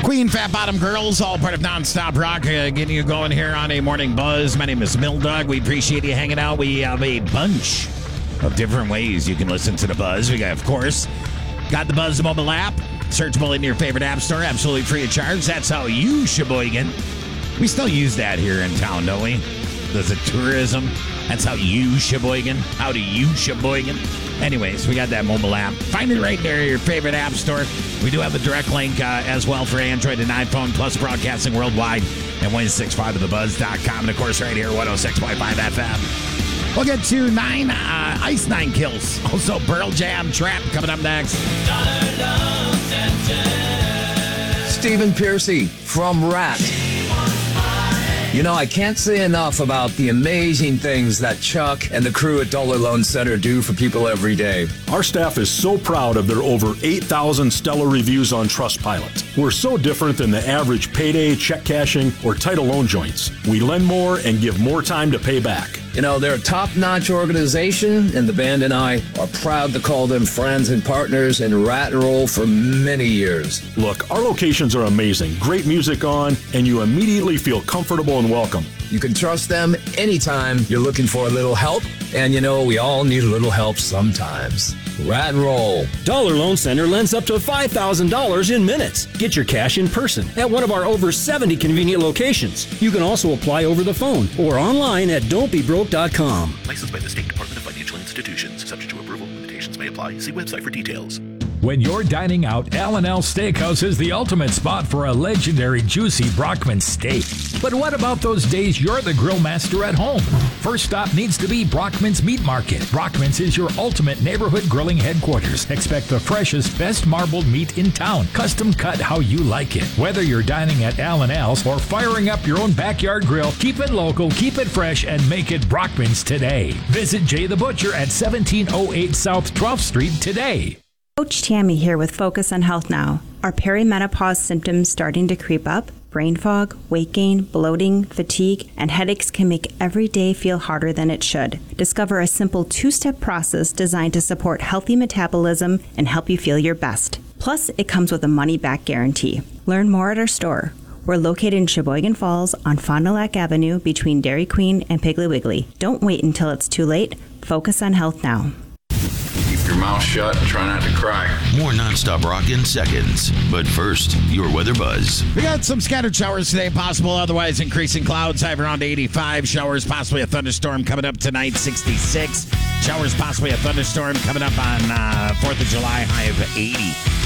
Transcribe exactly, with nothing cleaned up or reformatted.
Queen Fat Bottom Girls, all part of Nonstop Rock, uh, getting you going here on a morning buzz. My name is Mildog. We appreciate you hanging out. We have a bunch of different ways you can listen to the buzz. We got, of course, got the Buzz mobile app, searchable in your favorite app store, absolutely free of charge. That's how you, Sheboygan. We still use that here in town, don't we? There's a tourism. That's how you, Sheboygan. How do you, Sheboygan? Anyways, we got that mobile app. Find it right there in your favorite app store. We do have a direct link uh, as well for Android and iPhone, plus broadcasting worldwide at one sixty-five of the buzz dot com. And, of course, right here, one oh six point five F M. We'll get to nine uh, Ice Nine Kills. Also, Pearl Jam Trap coming up next. Stephen Piercy from Rat. You know, I can't say enough about the amazing things that Chuck and the crew at Dollar Loan Center do for people every day. Our staff is so proud of their over eight thousand stellar reviews on Trustpilot. We're so different than the average payday, check cashing, or title loan joints. We lend more and give more time to pay back. You know, they're a top-notch organization, and the band and I are proud to call them friends and partners in Rat and Roll for many years. Look, our locations are amazing. Great music on, and you immediately feel comfortable and welcome. You can trust them anytime you're looking for a little help, and you know, we all need a little help sometimes. Rat and Roll. Dollar Loan Center lends up to five thousand dollars in minutes. Get your cash in person at one of our over seventy convenient locations. You can also apply over the phone or online at don't be broke dot com. Licensed by the State Department of Financial Institutions. Subject to approval. Limitations may apply. See website for details. When you're dining out, Al and Al Steakhouse is the ultimate spot for a legendary juicy Brockman steak. But what about those days you're the grill master at home? First stop needs to be Brockman's Meat Market. Brockman's is your ultimate neighborhood grilling headquarters. Expect the freshest, best marbled meat in town, custom cut how you like it. Whether you're dining at Al and Al's or firing up your own backyard grill, keep it local, keep it fresh, and make it Brockman's today. Visit Jay the Butcher at seventeen oh eight South twelfth Street today. Coach Tammy here with Focus on Health Now. Are perimenopause symptoms starting to creep up? Brain fog, weight gain, bloating, fatigue, and headaches can make every day feel harder than it should. Discover a simple two-step process designed to support healthy metabolism and help you feel your best. Plus, it comes with a money-back guarantee. Learn more at our store. We're located in Sheboygan Falls on Fond du Lac Avenue between Dairy Queen and Piggly Wiggly. Don't wait until it's too late. Focus on health now. Keep your mouth shut and try not to cry. More Nonstop Rock in seconds. But first, your weather buzz. We got some scattered showers today possible, otherwise increasing clouds, high of around eighty-five. Showers, possibly a thunderstorm coming up tonight, sixty-six. Showers, possibly a thunderstorm coming up on uh, fourth of July, high of eighty.